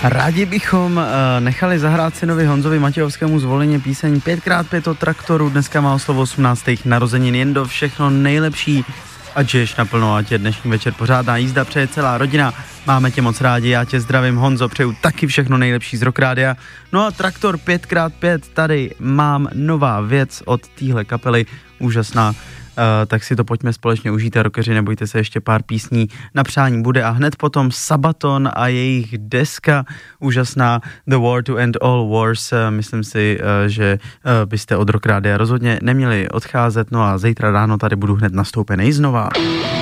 Rádi bychom nechali zahrát synovi Honzovi Matějovskému zvoleně píseň 5x5 od Traktoru. Dneska má oslovu 18. narozenin. Jen do všechno nejlepší, ať žiješ naplno, ať je dnešní večer pořádná jízda, přeje celá rodina. Máme tě moc rádi, já tě zdravím, Honzo, přeju taky všechno nejlepší z Rock Rádia. No a Traktor 5x5, tady mám nová věc od téhle kapely, úžasná. Tak si to pojďme společně užít a rockeři, nebojte se, ještě pár písní na přání bude a hned potom Sabaton a jejich deska úžasná The War to End All Wars. Myslím si, že byste od Rock Rádia rozhodně neměli odcházet, no a zítra ráno tady budu hned nastoupený znova.